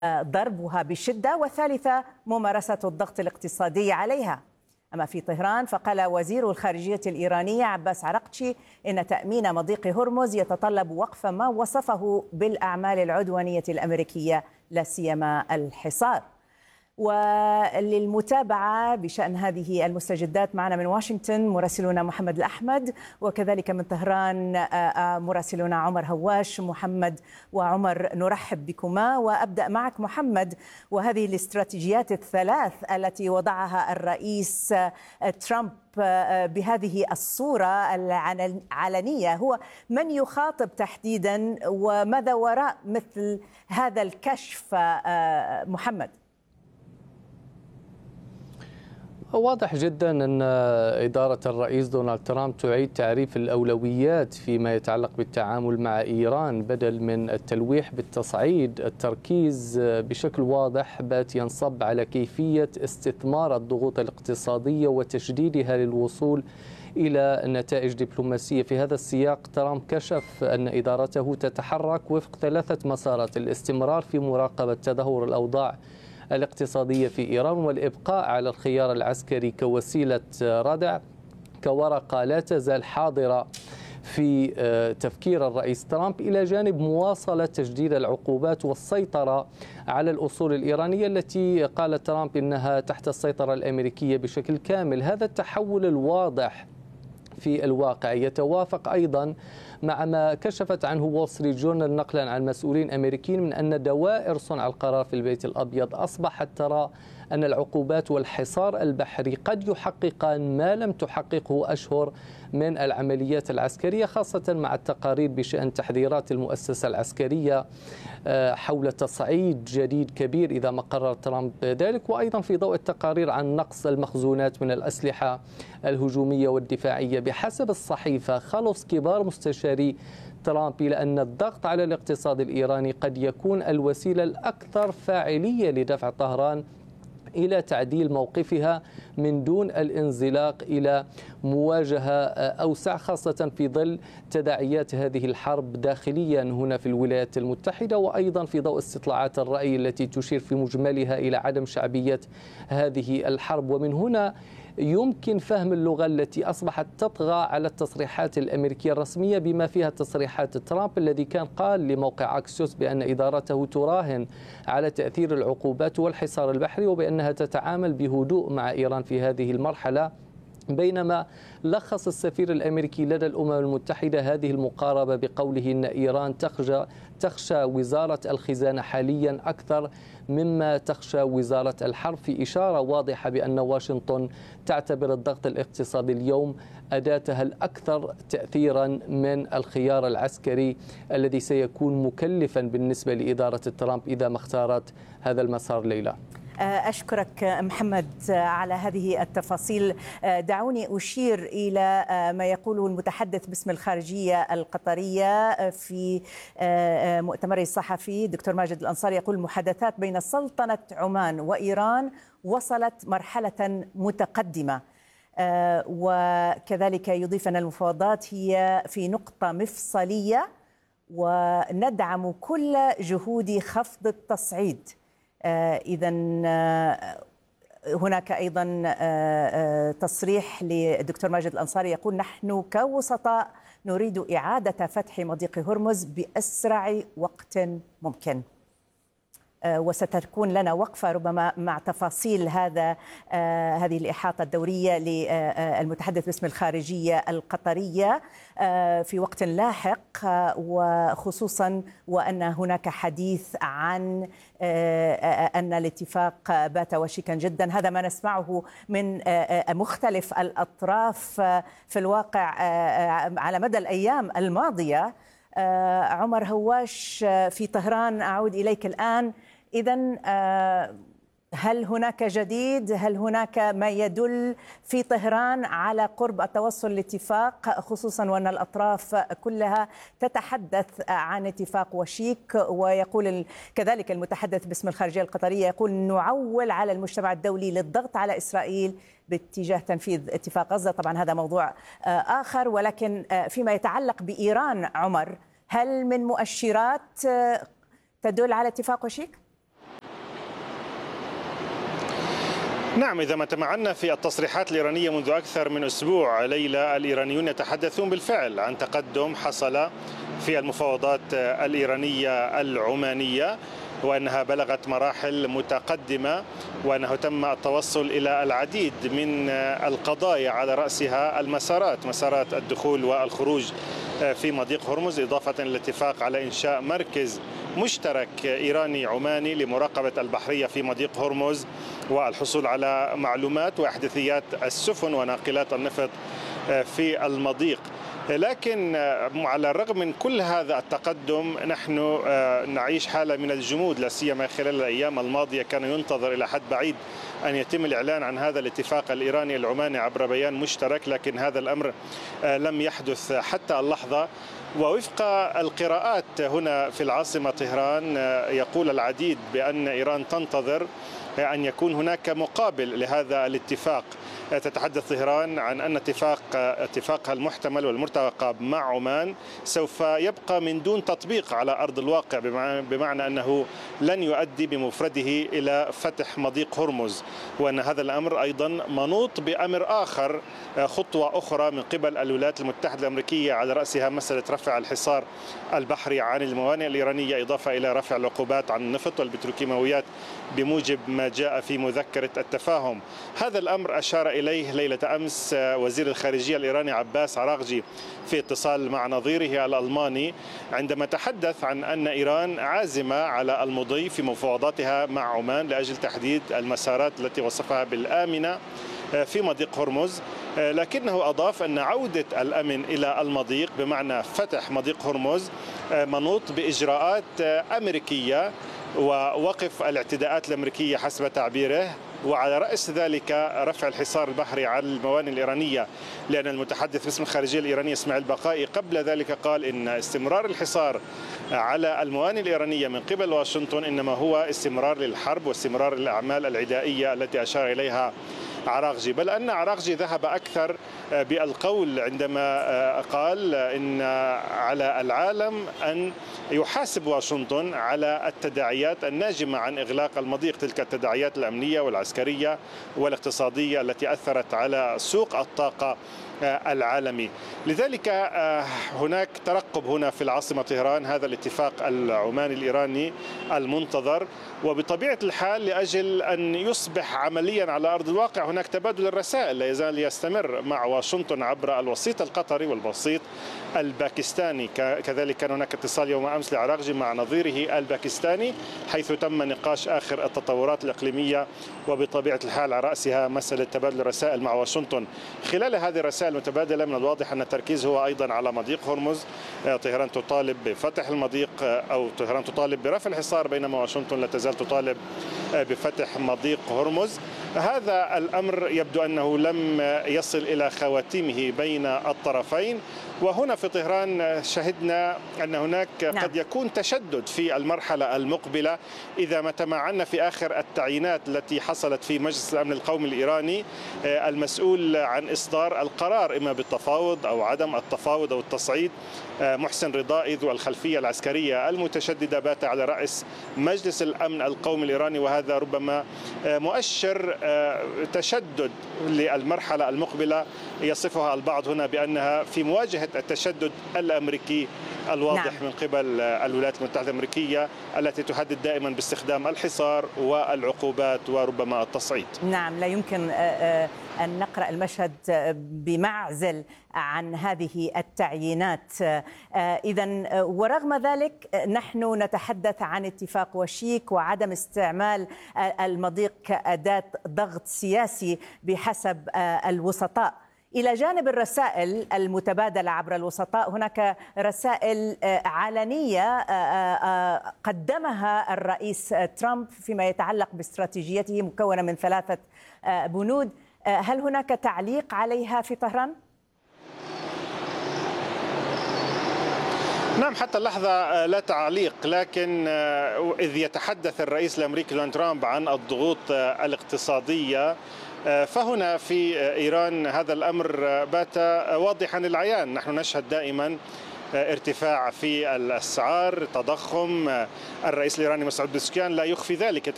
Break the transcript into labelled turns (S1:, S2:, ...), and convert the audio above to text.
S1: ضربها بشدة، والثالثة ممارسة الضغط الاقتصادي عليها. أما في طهران فقال وزير الخارجية الإيراني عباس عرقتشي إن تأمين مضيق هرمز يتطلب وقف ما وصفه بالأعمال العدوانية الأمريكية، لا سيما الحصار. وللمتابعة بشأن هذه المستجدات معنا من واشنطن مراسلنا محمد الأحمد، وكذلك من طهران مراسلنا عمر هواش. محمد وعمر نرحب بكما، وأبدأ معك محمد. وهذه الاستراتيجيات الثلاث التي وضعها الرئيس ترامب بهذه الصورة العلنية، هو من يخاطب تحديدا وماذا وراء مثل هذا الكشف محمد؟
S2: واضح جدا أن إدارة الرئيس دونالد ترامب تعيد تعريف الأولويات فيما يتعلق بالتعامل مع إيران، بدل من التلويح بالتصعيد التركيز بشكل واضح بات ينصب على كيفية استثمار الضغوط الاقتصادية وتشديدها للوصول إلى نتائج دبلوماسية. في هذا السياق ترامب كشف أن إدارته تتحرك وفق ثلاثة مسارات: الاستمرار في مراقبة تدهور الأوضاع الاقتصادية في إيران، والإبقاء على الخيار العسكري كوسيلة ردع، كورقة لا تزال حاضرة في تفكير الرئيس ترامب، إلى جانب مواصلة تجديد العقوبات والسيطرة على الأصول الإيرانية التي قال ترامب إنها تحت السيطرة الأمريكية بشكل كامل. هذا التحول الواضح في الواقع يتوافق أيضا مع ما كشفت عنه وول ستريت جورنال نقلا عن مسؤولين أمريكيين من أن دوائر صنع القرار في البيت الأبيض أصبحت ترى أن العقوبات والحصار البحري قد يحققان ما لم تحققه أشهر من العمليات العسكرية، خاصة مع التقارير بشأن تحذيرات المؤسسة العسكرية حول تصعيد جديد كبير إذا ما قرر ترامب ذلك، وأيضا في ضوء التقارير عن نقص المخزونات من الأسلحة الهجومية والدفاعية. بحسب الصحيفة خلص كبار مستشاري ترامب إلى أن الضغط على الاقتصاد الإيراني قد يكون الوسيلة الأكثر فاعلية لدفع طهران إلى تعديل موقفها من دون الانزلاق إلى مواجهة أوسع، خاصة في ظل تداعيات هذه الحرب داخليا هنا في الولايات المتحدة، وأيضا في ضوء استطلاعات الرأي التي تشير في مجملها إلى عدم شعبية هذه الحرب. ومن هنا يمكن فهم اللغة التي أصبحت تطغى على التصريحات الأمريكية الرسمية، بما فيها تصريحات ترامب الذي كان قال لموقع أكسيوس بأن إدارته تراهن على تأثير العقوبات والحصار البحري، وبأنها تتعامل بهدوء مع إيران في هذه المرحلة. بينما لخص السفير الأمريكي لدى الأمم المتحدة هذه المقاربة بقوله إن إيران تخشى وزارة الخزانة حاليا أكثر مما تخشى وزارة الحرب، في إشارة واضحة بأن واشنطن تعتبر الضغط الاقتصادي اليوم أداتها الأكثر تأثيرا من الخيار العسكري الذي سيكون مكلفا بالنسبة لإدارة ترامب إذا ما اختارت هذا المسار. ليلى،
S1: أشكرك محمد على هذه التفاصيل. دعوني أشير إلى ما يقوله المتحدث باسم الخارجية القطرية في مؤتمره الصحفي دكتور ماجد الأنصاري. يقول المحادثات بين سلطنة عمان وإيران وصلت مرحلة متقدمة، وكذلك يضيف أن المفاوضات هي في نقطة مفصلية وندعم كل جهود خفض التصعيد. إذا هناك أيضا تصريح للدكتور ماجد الأنصاري يقول نحن كوسطاء نريد إعادة فتح مضيق هرمز بأسرع وقت ممكن. وستكون لنا وقفة ربما مع تفاصيل هذه الإحاطة الدورية للمتحدث باسم الخارجية القطرية في وقت لاحق، وخصوصا وأن هناك حديث عن أن الاتفاق بات وشيكا جدا. هذا ما نسمعه من مختلف الأطراف في الواقع على مدى الأيام الماضية. عمر هواش في طهران، أعود إليك الآن. إذن هل هناك جديد؟ هل هناك ما يدل في طهران على قرب التوصل لاتفاق، خصوصا وأن الأطراف كلها تتحدث عن اتفاق وشيك؟ ويقول كذلك المتحدث باسم الخارجية القطرية يقول نعول على المجتمع الدولي للضغط على إسرائيل باتجاه تنفيذ اتفاق غزة. طبعا هذا موضوع آخر، ولكن فيما يتعلق بإيران عمر، هل من مؤشرات تدل على اتفاق وشيك؟
S3: نعم، إذا ما تمعنا في التصريحات الإيرانية منذ أكثر من أسبوع ليلى، الإيرانيون يتحدثون بالفعل عن تقدم حصل في المفاوضات الإيرانية العمانية، وأنها بلغت مراحل متقدمة، وأنه تم التوصل إلى العديد من القضايا على رأسها مسارات الدخول والخروج في مضيق هرمز، إضافة إلى الاتفاق على إنشاء مركز مشترك إيراني عماني لمراقبة البحرية في مضيق هرمز والحصول على معلومات وأحداثيات السفن وناقلات النفط في المضيق. لكن على الرغم من كل هذا التقدم نحن نعيش حالة من الجمود، لا سيما خلال الأيام الماضية كان ينتظر إلى حد بعيد أن يتم الإعلان عن هذا الاتفاق الإيراني العماني عبر بيان مشترك، لكن هذا الأمر لم يحدث حتى اللحظة. ووفق القراءات هنا في العاصمة طهران يقول العديد بأن إيران تنتظر أن يكون هناك مقابل لهذا الاتفاق. تتحدث طهران عن أن اتفاقها المحتمل والمرتقب مع عمان سوف يبقى من دون تطبيق على أرض الواقع، بمعنى أنه لن يؤدي بمفرده إلى فتح مضيق هرمز، وأن هذا الأمر أيضا منوط بأمر آخر، خطوة أخرى من قبل الولايات المتحدة الأمريكية، على رأسها مسألة رفع الحصار البحري عن الموانئ الإيرانية، إضافة إلى رفع العقوبات عن النفط والبتروكيماويات بموجب ما جاء في مذكرة التفاهم. هذا الأمر أشار إليه ليلة أمس وزير الخارجية الإيراني عباس عراغجي في اتصال مع نظيره الألماني، عندما تحدث عن أن إيران عازمة على المضي في مفاوضاتها مع عمان لأجل تحديد المسارات التي وصفها بالآمنة في مضيق هرمز، لكنه أضاف أن عودة الأمن إلى المضيق بمعنى فتح مضيق هرمز منوط بإجراءات أمريكية ووقف الاعتداءات الأمريكية حسب تعبيره، وعلى رأس ذلك رفع الحصار البحري على الموانئ الإيرانية، لأن المتحدث باسم الخارجية الإيرانية إسماعيل بقائي قبل ذلك قال إن استمرار الحصار على الموانئ الإيرانية من قبل واشنطن إنما هو استمرار للحرب واستمرار للأعمال العدائية التي أشار إليها عراغجي. بل أن عراغجي ذهب أكثر بالقول عندما قال إن على العالم أن يحاسب واشنطن على التداعيات الناجمة عن إغلاق المضيق، تلك التداعيات الأمنية والعسكرية والاقتصادية التي أثرت على سوق الطاقة العالمي. لذلك هناك ترقب هنا في العاصمة طهران هذا الاتفاق العماني الإيراني المنتظر، وبطبيعة الحال لأجل أن يصبح عمليا على أرض الواقع هناك تبادل الرسائل لا يزال يستمر مع واشنطن عبر الوسيط القطري والوسيط الباكستاني. كذلك كان هناك اتصال يوم أمس لعراغجي مع نظيره الباكستاني حيث تم نقاش آخر التطورات الإقليمية، وبطبيعة الحال على رأسها مسألة تبادل الرسائل مع واشنطن. خلال هذه الرسائل المتبادلة من الواضح أن التركيز هو أيضا على مضيق هرمز. طهران تطالب بفتح المضيق أو طهران تطالب برفع الحصار، بينما واشنطن لا تزال تطالب بفتح مضيق هرمز. هذا الأمر يبدو أنه لم يصل إلى خواتيمه بين الطرفين، وهنا في طهران شهدنا أن هناك قد يكون تشدد في المرحلة المقبلة إذا ما تمعنا في آخر التعيينات التي حصلت في مجلس الأمن القومي الإيراني. المسؤول عن إصدار القرار إما بالتفاوض أو عدم التفاوض أو التصعيد محسن رضائي ذو الخلفية العسكرية المتشددة بات على رأس مجلس الأمن القومي الإيراني، وهذا ربما مؤشر تشدد للمرحلة المقبلة يصفها البعض هنا بأنها في مواجهة التشدد الأمريكي الواضح من قبل الولايات المتحدة الأمريكية التي تهدد دائما باستخدام الحصار والعقوبات وربما التصعيد.
S1: نعم، لا يمكن أن نقرأ المشهد بمعزل عن هذه التعيينات. إذن ورغم ذلك نحن نتحدث عن اتفاق وشيك وعدم استعمال المضيق كأداة ضغط سياسي بحسب الوسطاء. إلى جانب الرسائل المتبادلة عبر الوسطاء هناك رسائل علنية قدمها الرئيس ترامب فيما يتعلق باستراتيجيته مكونة من 3 بنود. هل هناك تعليق عليها في طهران؟
S3: نعم، حتى اللحظة لا تعليق، لكن إذ يتحدث الرئيس الأمريكي دونالد ترامب عن الضغوط الاقتصادية فهنا في إيران هذا الأمر بات واضحا للعيان. نحن نشهد دائما ارتفاع في الأسعار، تضخم. الرئيس الإيراني مسعود بزكيان لا يخفي ذلك،